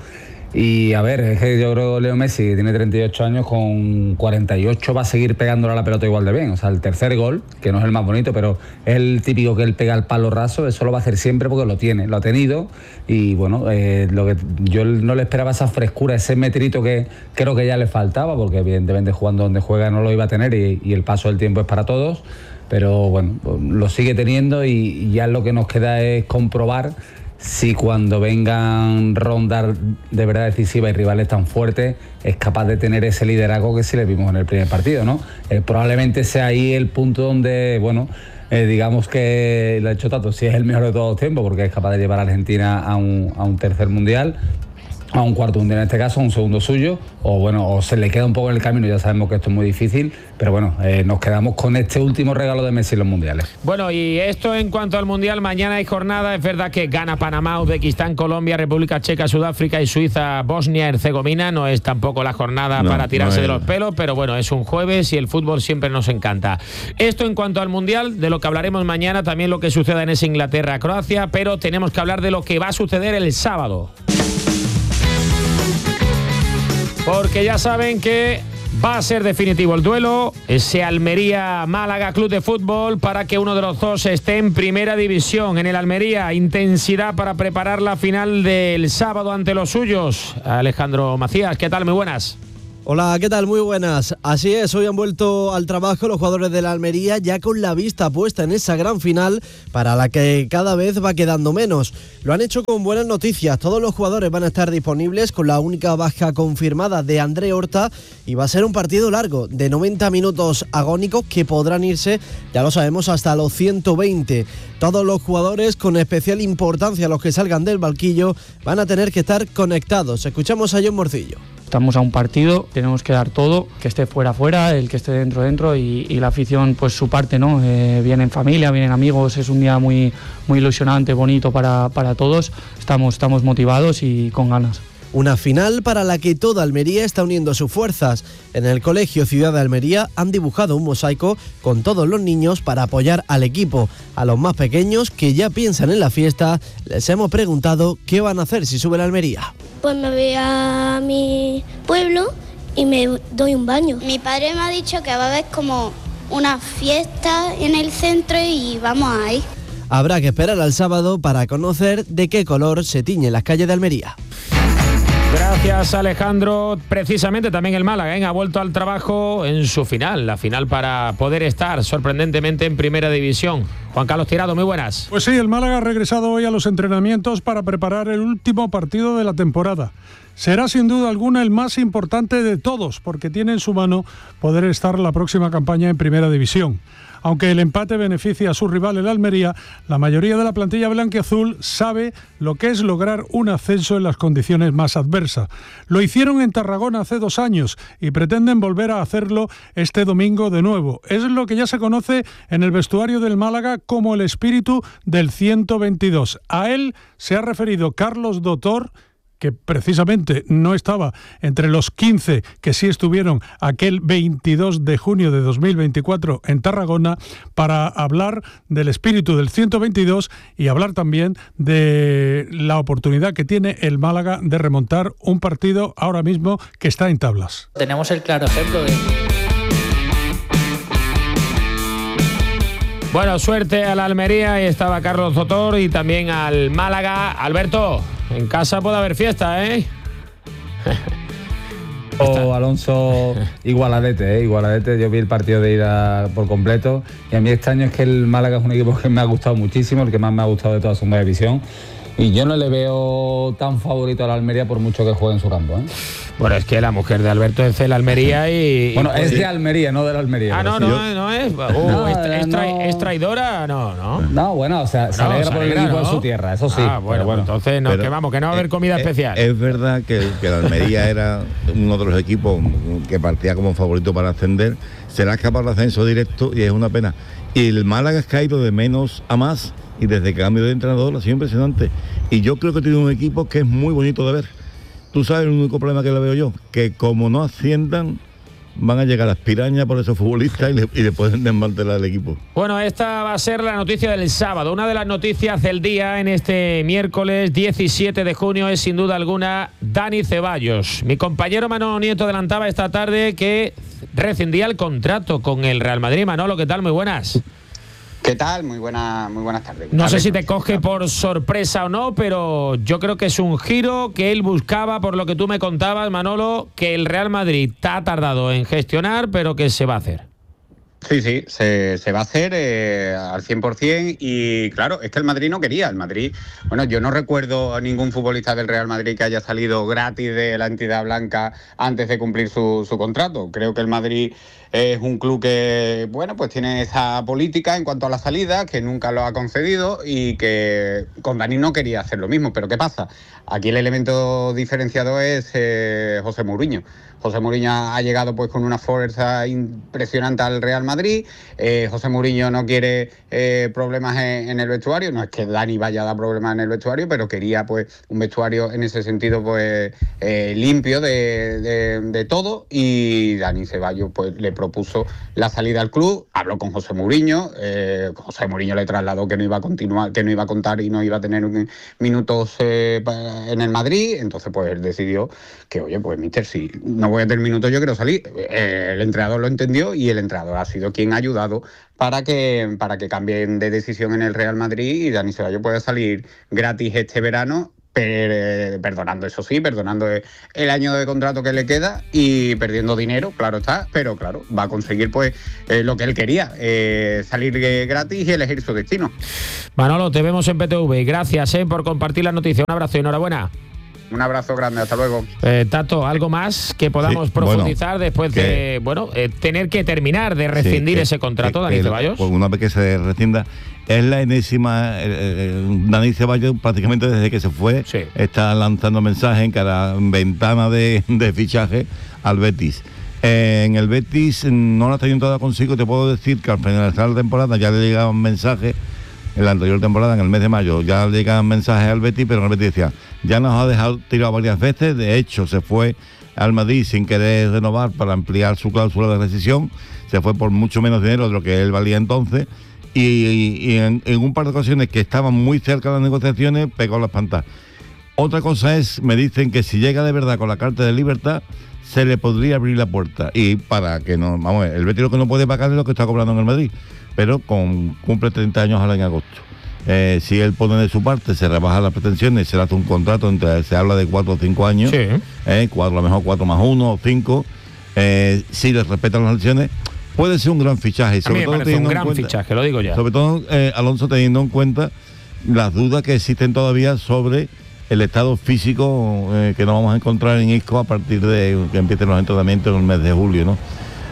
Y a ver, es que yo creo que Leo Messi, que tiene treinta y ocho años, con cuarenta y ocho va a seguir pegándole a la pelota igual de bien. O sea, el tercer gol, que no es el más bonito, pero es el típico que él pega al palo raso, eso lo va a hacer siempre porque lo tiene, lo ha tenido. Y bueno, eh, lo que yo no le esperaba esa frescura, ese metrito que creo que ya le faltaba, porque evidentemente jugando donde juega no lo iba a tener y, y el paso del tiempo es para todos. Pero bueno, lo sigue teniendo y ya lo que nos queda es comprobar si cuando vengan rondas de verdad decisivas y rivales tan fuertes es capaz de tener ese liderazgo que sí le vimos en el primer partido, ¿no? Eh, probablemente sea ahí el punto donde, bueno, eh, digamos que lo ha hecho Tato, sí es el mejor de todos los tiempos porque es capaz de llevar a Argentina a un, a un tercer mundial. a un cuarto mundial en este caso, un segundo suyo, o bueno, o se le queda un poco en el camino, ya sabemos que esto es muy difícil, pero bueno, eh, nos quedamos con este último regalo de Messi en los mundiales. Bueno, y esto en cuanto al mundial, mañana hay jornada, es verdad que gana Panamá, Uzbekistán, Colombia, República Checa, Sudáfrica y Suiza, Bosnia, Herzegovina, no es tampoco la jornada no, para tirarse no de los pelos, pero bueno, es un jueves y el fútbol siempre nos encanta. Esto en cuanto al mundial, de lo que hablaremos mañana, también lo que suceda en ese Inglaterra-Croacia, pero tenemos que hablar de lo que va a suceder el sábado. Porque ya saben que va a ser definitivo el duelo, ese Almería-Málaga Club de Fútbol, para que uno de los dos esté en primera división. En el Almería, intensidad para preparar la final del sábado ante los suyos. Alejandro Macías, ¿qué tal? Muy buenas. Hola, ¿qué tal? Muy buenas. Así es, hoy han vuelto al trabajo los jugadores de la Almería ya con la vista puesta en esa gran final para la que cada vez va quedando menos. Lo han hecho con buenas noticias. Todos los jugadores van a estar disponibles con la única baja confirmada de André Horta y va a ser un partido largo de noventa minutos agónicos que podrán irse, ya lo sabemos, hasta los ciento veinte. Todos los jugadores, con especial importancia los que salgan del banquillo, van a tener que estar conectados. Escuchamos a John Morcillo. Estamos a un partido, tenemos que dar todo, que esté fuera, fuera, el que esté dentro, dentro y, y la afición, pues su parte, ¿no? Eh, vienen familia, vienen amigos, es un día muy, muy ilusionante, bonito para, para todos, estamos, estamos motivados y con ganas. Una final para la que toda Almería está uniendo sus fuerzas. En el Colegio Ciudad de Almería han dibujado un mosaico con todos los niños para apoyar al equipo. A los más pequeños que ya piensan en la fiesta, les hemos preguntado qué van a hacer si sube la Almería. Pues me voy a mi pueblo y me doy un baño. Mi padre me ha dicho que va a haber como una fiesta en el centro y vamos a ir. Habrá que esperar al sábado para conocer de qué color se tiñen las calles de Almería. Gracias, Alejandro. Precisamente también el Málaga, ¿eh? ha vuelto al trabajo en su final, la final para poder estar sorprendentemente en primera división. Juan Carlos Tirado, muy buenas. Pues sí, el Málaga ha regresado hoy a los entrenamientos para preparar el último partido de la temporada. Será sin duda alguna el más importante de todos, porque tiene en su mano poder estar la próxima campaña en primera división. Aunque el empate beneficia a su rival el Almería, la mayoría de la plantilla blanquiazul sabe lo que es lograr un ascenso en las condiciones más adversas. Lo hicieron en Tarragona hace dos años y pretenden volver a hacerlo este domingo de nuevo. Es lo que ya se conoce en el vestuario del Málaga como el espíritu del ciento veintidós. A él se ha referido Carlos Dotor, que precisamente no estaba entre los quince que sí estuvieron aquel veintidós de junio de dos mil veinticuatro en Tarragona, para hablar del espíritu del ciento veintidós y hablar también de la oportunidad que tiene el Málaga de remontar un partido ahora mismo que está en tablas. Tenemos el claro ejemplo de... Bueno, suerte a la Almería, ahí estaba Carlos Dotor, y también al Málaga. Alberto, en casa puede haber fiesta, ¿eh? Oh, Alonso, igualadete, ¿eh? igualadete. Yo vi el partido de ida por completo y a mí este año es que el Málaga es un equipo que me ha gustado muchísimo, el que más me ha gustado de toda segunda división. Y yo no le veo tan favorito a la Almería por mucho que juegue en su campo, ¿eh? Bueno, es que la mujer de Alberto es de la Almería y... Bueno, y, es de Almería, no de la Almería. Ah, no, no, no, no es... Uh, no, es, es, tra- no. ¿Es traidora? No, no. No, bueno, o sea, no, se alegra por el equipo, ¿no?, de su tierra, eso sí. Ah, bueno, bueno, entonces, no, pero, que vamos, que no va a haber comida es, especial. Es verdad que, que la Almería era uno de los equipos que partía como favorito para ascender. Será escapar del ascenso directo y es una pena. Y el Málaga ha caído de menos a más y desde que cambio de entrenador ha sido impresionante. Y yo creo que tiene un equipo que es muy bonito de ver. Tú sabes el único problema que le veo yo, que como no asciendan, van a llegar las pirañas por esos futbolistas y le, y le pueden desmantelar el equipo. Bueno, esta va a ser la noticia del sábado. Una de las noticias del día en este miércoles diecisiete de junio es sin duda alguna Dani Ceballos. Mi compañero Manolo Nieto adelantaba esta tarde que rescindía el contrato con el Real Madrid. Manolo, ¿qué tal? Muy buenas. ¿Qué tal? Muy, buena, muy buenas tardes. No sé si te coge por sorpresa o no, pero yo creo que es un giro que él buscaba, por lo que tú me contabas, Manolo, que el Real Madrid ha tardado en gestionar, pero que se va a hacer. Sí, sí, se, se va a hacer eh, al cien por ciento y claro, es que el Madrid no quería, el Madrid, bueno, yo no recuerdo a ningún futbolista del Real Madrid que haya salido gratis de la entidad blanca antes de cumplir su, su contrato. Creo que el Madrid es un club que, bueno, pues tiene esa política en cuanto a la salida, que nunca lo ha concedido y que con Dani no quería hacer lo mismo, pero ¿qué pasa? Aquí el elemento diferenciado es eh, José Mourinho. José Mourinho ha llegado pues con una fuerza impresionante al Real Madrid. Eh, José Mourinho no quiere eh, problemas en, en el vestuario. No es que Dani vaya a dar problemas en el vestuario, pero quería pues un vestuario en ese sentido pues eh, limpio de, de, de todo. Y Dani Ceballos pues le propuso la salida al club. Habló con José Mourinho. Eh, José Mourinho le trasladó que no iba a continuar, que no iba a contar y no iba a tener minutos eh, en el Madrid. Entonces pues él decidió que, oye, pues míster, si no voy a tener minutos, yo quiero salir. Eh, el entrenador lo entendió y el entrenador ha sido quien ha ayudado para que, para que cambien de decisión en el Real Madrid y Dani Ceballos pueda salir gratis este verano, per, perdonando, eso sí, perdonando el año de contrato que le queda y perdiendo dinero, claro está, pero claro, va a conseguir pues eh, lo que él quería, eh, salir gratis y elegir su destino. Manolo, te vemos en P T V. Gracias eh, por compartir la noticia. Un abrazo y enhorabuena. Un abrazo grande, hasta luego. Eh, Tato, ¿algo más que podamos sí, profundizar bueno, después que, de bueno eh, tener que terminar de rescindir sí, que, ese contrato, que, Dani que, Ceballos? Pues una vez que se rescinda, es la enésima. Eh, eh, Dani Ceballos prácticamente desde que se fue sí. está lanzando mensajes en cada ventana de, de fichaje al Betis. Eh, en el Betis no lo está yendo toda consigo. Te puedo decir que al finalizar la temporada ya le llegaban mensajes. En la anterior temporada, en el mes de mayo, ya le llegaban mensajes al Betis, pero el Betis decía, ya nos ha dejado tirado varias veces. De hecho, se fue al Madrid sin querer renovar para ampliar su cláusula de rescisión. Se fue por mucho menos dinero de lo que él valía entonces. Y, y, y en, en un par de ocasiones que estaban muy cerca de las negociaciones, pegó la espantada. Otra cosa es, me dicen que si llega de verdad con la carta de libertad, se le podría abrir la puerta. Y para que no, vamos a ver, el Betis lo que no puede pagar es lo que está cobrando en el Madrid. Pero con, cumple treinta años ahora en agosto. Eh, si él pone de su parte, se rebaja las pretensiones, se le hace un contrato, entre, se habla de cuatro o cinco años, sí. eh, cuatro, a lo mejor cuatro más uno o cinco, eh, si le respetan las lesiones, puede ser un gran fichaje. Y sobre a mí me todo parece un gran cuenta, fichaje, lo digo ya. Sobre todo, eh, Alonso, teniendo en cuenta las dudas que existen todavía sobre el estado físico eh, que nos vamos a encontrar en Isco a partir de que empiecen los entrenamientos en el mes de julio, ¿no?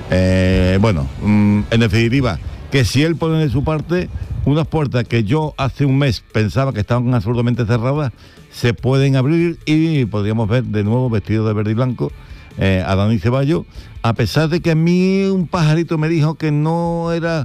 Eh, bueno, mm, en definitiva, que si él pone de su parte, unas puertas que yo hace un mes pensaba que estaban absolutamente cerradas, se pueden abrir y podríamos ver de nuevo vestido de verde y blanco eh, a Dani Ceballos, a pesar de que a mí un pajarito me dijo que no era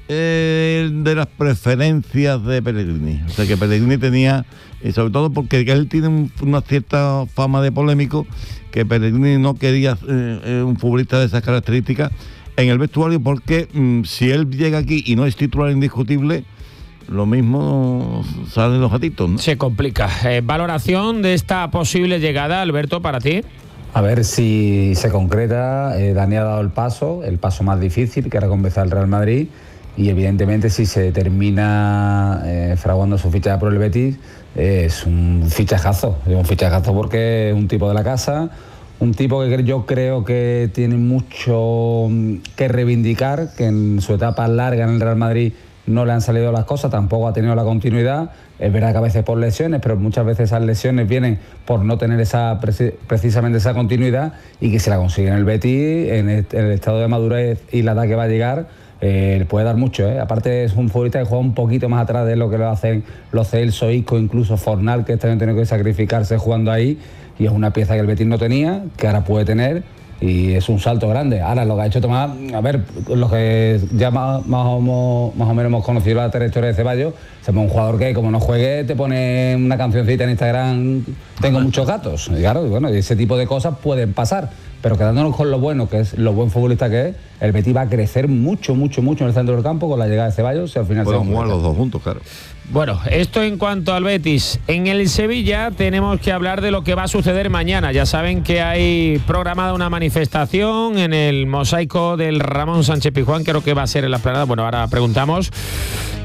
eh, de las preferencias de Pellegrini. O sea, que Pellegrini tenía, y sobre todo porque él tiene un, una cierta fama de polémico, que Pellegrini no quería eh, un futbolista de esas características en el vestuario, porque mmm, si él llega aquí y no es titular indiscutible, lo mismo salen los gatitos, ¿no? Se complica. Eh, ¿Valoración de esta posible llegada, Alberto, para ti? A ver si se concreta. eh, Dani ha dado el paso, el paso más difícil, que era convencer al Real Madrid, y evidentemente si se termina eh, fraguando su fichaje por el Betis, eh, es un fichajazo, es un fichajazo porque es un tipo de la casa, un tipo que yo creo que tiene mucho que reivindicar, que en su etapa larga en el Real Madrid no le han salido las cosas, tampoco ha tenido la continuidad. Es verdad que a veces por lesiones, pero muchas veces esas lesiones vienen por no tener esa precisamente esa continuidad, y que se la consigue en el Betis, en el, en el estado de madurez y la edad que va a llegar, eh, puede dar mucho. ¿eh? Aparte es un futbolista que juega un poquito más atrás de lo que lo hacen los Celso, Isco, incluso Fornal, que este año tiene que sacrificarse jugando ahí, y es una pieza que el Betis no tenía, que ahora puede tener, y es un salto grande. Ahora lo que ha hecho Tomás, a ver, los que ya más, más, o, más o menos hemos conocido la trayectoria de Ceballos, somos un jugador que como no juegue te pone una cancioncita en Instagram, tengo muchos gatos, y claro, y bueno, ese tipo de cosas pueden pasar, pero quedándonos con lo bueno, que es lo buen futbolista que es, el Betis va a crecer mucho, mucho, mucho en el centro del campo con la llegada de Ceballos, y al final pueden jugar los dos juntos, claro. Bueno, esto en cuanto al Betis. En el Sevilla tenemos que hablar de lo que va a suceder mañana. Ya saben que hay programada una manifestación en el mosaico del Ramón Sánchez Pizjuán, creo que va a ser en la Esplanada. Bueno, ahora preguntamos.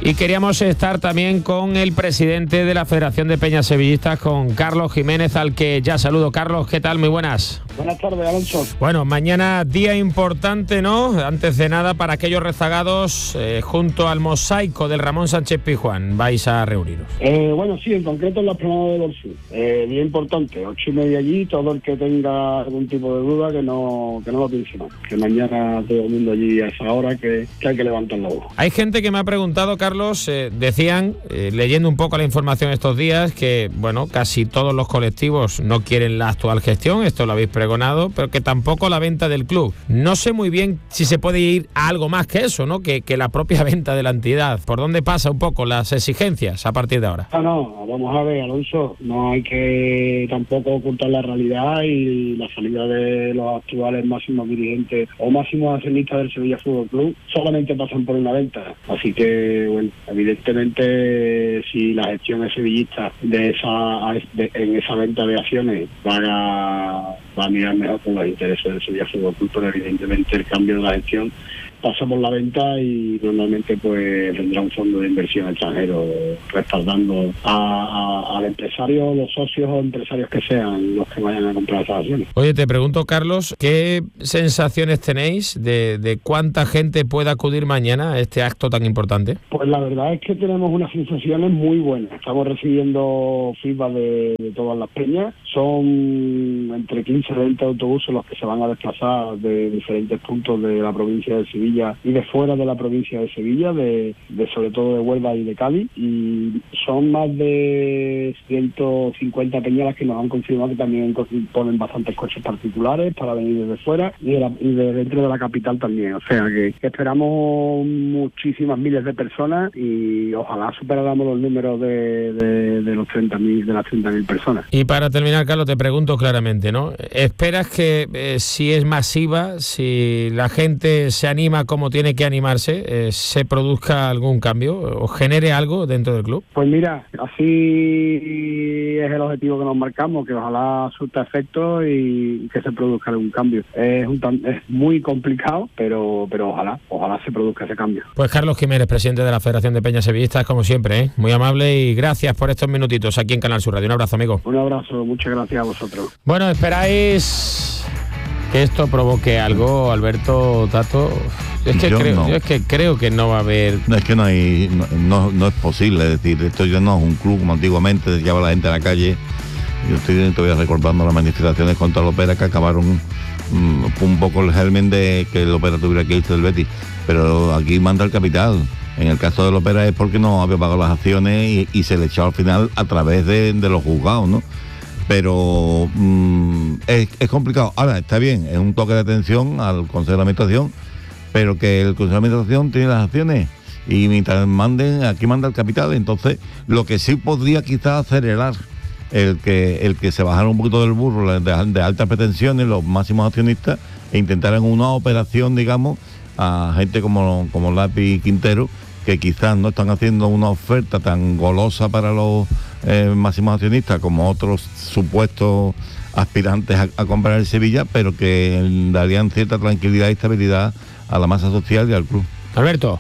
Y queríamos estar también con el presidente de la Federación de Peñas Sevillistas, con Carlos Jiménez, al que ya saludo. Carlos, ¿qué tal? Muy buenas. Buenas tardes, Alonso. Bueno, mañana día importante, ¿no? Antes de nada, para aquellos rezagados, eh, junto al mosaico del Ramón Sánchez Pizjuán, vais a reuniros. Eh, bueno, sí, en concreto en la Esplanada de Dorsal. Eh, día importante, ocho y media allí, todo el que tenga algún tipo de duda que no que no lo piense más. Que mañana todo el mundo allí a esa hora que, que hay que levantar la voz. Hay gente que me ha preguntado, Carlos, eh, decían, eh, leyendo un poco la información estos días, que, bueno, casi todos los colectivos no quieren la actual gestión, esto lo habéis pregonado, pero que tampoco la venta del club. No sé muy bien si se puede ir a algo más que eso, ¿no? Que, que la propia venta de la entidad. ¿Por dónde pasa un poco las exigencias a partir de ahora? No, no, vamos a ver, Alonso, no hay que tampoco ocultar la realidad y la salida de los actuales máximos dirigentes o máximos accionistas del Sevilla Fútbol Club solamente pasan por una venta. Así que, bueno, evidentemente, si la gestión es sevillista de esa de, en esa venta de acciones van a, va a mirar mejor con los intereses del Sevilla Fútbol Club, pero evidentemente el cambio de la gestión pasa por la venta y normalmente pues vendrá un fondo de inversión extranjero respaldando a, a, al empresario, los socios o empresarios que sean los que vayan a comprar esas acciones. Oye, te pregunto, Carlos, ¿qué sensaciones tenéis de, de cuánta gente puede acudir mañana a este acto tan importante? Pues la verdad es que tenemos unas sensaciones muy buenas. Estamos recibiendo feedback de, de todas las peñas. Son entre quince y veinte autobuses los que se van a desplazar de diferentes puntos de la provincia de Sevilla y de fuera de la provincia de Sevilla, de, de sobre todo de Huelva y de Cádiz, y son más de ciento cincuenta peñas las que nos han confirmado que también ponen bastantes coches particulares para venir desde fuera y de, la, y de dentro de la capital también, o sea que esperamos muchísimas miles de personas y ojalá superáramos los números de, de, de los treinta mil, de las treinta mil personas. Y para terminar, Carlos, te pregunto claramente, ¿no? ¿Esperas que eh, si es masiva, si la gente se anima como tiene que animarse, eh, se produzca algún cambio o genere algo dentro del club? Pues mira, así es el objetivo que nos marcamos, que ojalá surta efecto y que se produzca algún cambio. Es, un, es muy complicado, pero pero ojalá, ojalá se produzca ese cambio. Pues Carlos Jiménez, presidente de la Federación de Peñas Sevillistas, como siempre, ¿eh? Muy amable y gracias por estos minutitos aquí en Canal Sur Radio. Un abrazo, amigo. Un abrazo, muchas gracias a vosotros. Bueno, esperáis que esto provoque algo, Alberto, Tato. Es que, yo creo, no. yo es que creo que no va a haber... No, es que no hay, no, no, no es posible, es decir, esto ya no es un club como antiguamente, llevaba la gente a la calle. Yo estoy todavía recordando las manifestaciones contra el Opera que acabaron um, un poco el germen de que el Opera tuviera que irse del Betis, pero aquí manda el capital. En el caso del Opera es porque no había pagado las acciones y, y se le echó al final a través de, de los juzgados, ¿no? Pero mmm, es, es complicado. Ahora, está bien, es un toque de atención al Consejo de Administración, pero que el Consejo de Administración tiene las acciones y mientras manden, aquí manda el capital. Entonces, lo que sí podría quizás acelerar el que el que se bajara un poquito del burro de, de altas pretensiones, los máximos accionistas, e intentaran una operación, digamos, a gente como, como Lapi y Quintero, que quizás no están haciendo una oferta tan golosa para los eh, máximos accionistas como otros supuestos aspirantes a, a comprar el Sevilla, pero que darían cierta tranquilidad y estabilidad a la masa social y al club. Alberto.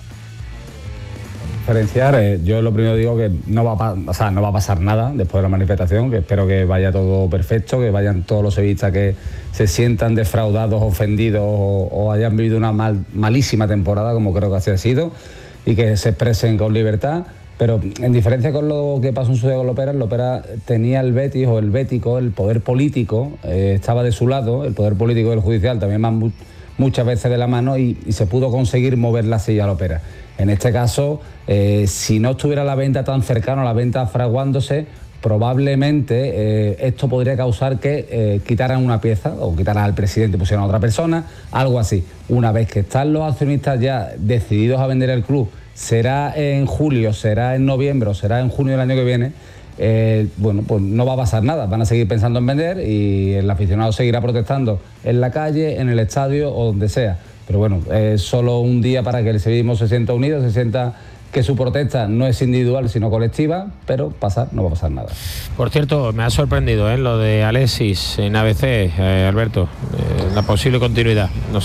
Diferenciar, eh, yo lo primero digo que no va, a, o sea, no va a pasar nada después de la manifestación, que espero que vaya todo perfecto, que vayan todos los sevillistas que se sientan defraudados, ofendidos o, o hayan vivido una mal, malísima temporada, como creo que así ha sido, y que se expresen con libertad. Pero en diferencia con lo que pasó en su día con el Opera, el Opera tenía el Betis o el Bético, el poder político, eh, estaba de su lado, el poder político y el judicial también van mu- muchas veces de la mano y, y se pudo conseguir mover la silla al Opera. En este caso, eh, si no estuviera la venta tan cercana, la venta fraguándose, probablemente eh, esto podría causar que eh, quitaran una pieza o quitaran al presidente y pusieran a otra persona, algo así. Una vez que están los accionistas ya decididos a vender el club, será en julio, será en noviembre o será en junio del año que viene, eh, bueno, pues no va a pasar nada, van a seguir pensando en vender y el aficionado seguirá protestando en la calle, en el estadio o donde sea. Pero bueno, es solo un día para que el sevillismo se sienta unido, se sienta que su protesta no es individual sino colectiva, pero pasar no va a pasar nada. Por cierto, me ha sorprendido ¿eh? lo de Alexis en A B C, eh, Alberto, eh, la posible continuidad, no sé.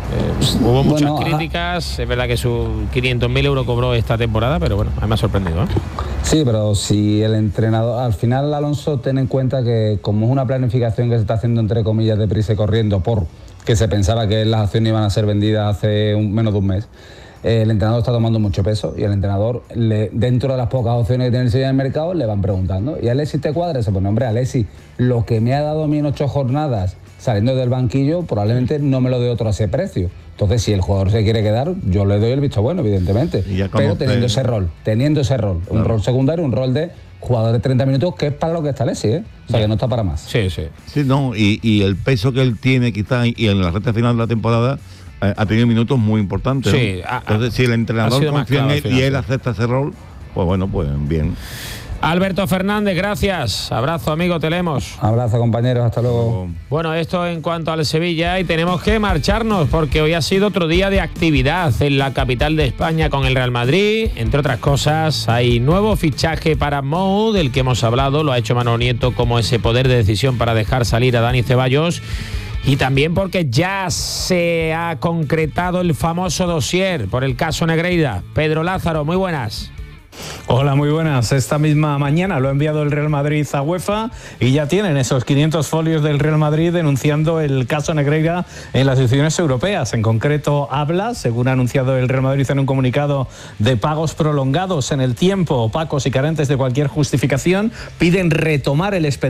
Eh, hubo muchas Bueno, críticas, es verdad que sus quinientos mil euros cobró esta temporada, pero bueno, a mí me ha sorprendido, ¿eh? Sí, pero si el entrenador, al final Alonso, ten en cuenta que como es una planificación que se está haciendo entre comillas deprisa y corriendo, por que se pensaba que las acciones iban a ser vendidas hace un, menos de un mes, eh, el entrenador está tomando mucho peso y el entrenador, le, dentro de las pocas opciones que tiene el Sevilla en el mercado, le van preguntando. ¿Y Alexis te cuadra? Se pone, hombre, Alexis, lo que me ha dado a mí en ocho jornadas saliendo del banquillo, probablemente no me lo dé otro a ese precio. Entonces, si el jugador se quiere quedar, yo le doy el visto bueno, evidentemente. Pero teniendo ese rol, teniendo ese rol, claro. Un rol secundario, un rol de jugador de treinta minutos, que es para lo que está Alexis, ¿eh? O sea, que no está para más. Sí, sí. Sí, no, y, y el peso que él tiene quizás, y en la recta final de la temporada, eh, ha tenido minutos muy importantes, ¿no? Sí, ha, Entonces, si el entrenador confía en él y él acepta ese rol, pues bueno, pues bien. Alberto Fernández, gracias. Abrazo, amigo, te leemos. Abrazo, compañeros, hasta luego. Bueno, esto en cuanto al Sevilla, y tenemos que marcharnos porque hoy ha sido otro día de actividad en la capital de España con el Real Madrid. Entre otras cosas, hay nuevo fichaje para Mou, del que hemos hablado, lo ha hecho Manolo Nieto como ese poder de decisión para dejar salir a Dani Ceballos. Y también porque ya se ha concretado el famoso dossier por el caso Negreira. Pedro Lázaro, muy buenas. Hola, muy buenas. Esta misma mañana lo ha enviado el Real Madrid a UEFA y ya tienen esos quinientos folios del Real Madrid denunciando el caso Negreira en las instituciones europeas. En concreto, habla, según ha anunciado el Real Madrid en un comunicado, de pagos prolongados en el tiempo, opacos y carentes de cualquier justificación. Piden retomar el expediente